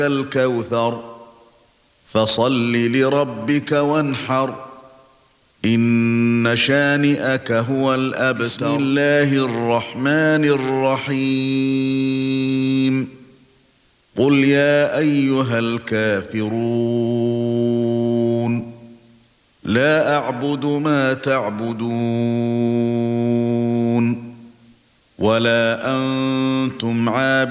الكوثر فصل لربك وانحر إن شانئك هو الأبتر. بسم الله الرحمن الرحيم قل يا أيها الكافرون لا أعبد ما تعبدون ولا أنتم عابدون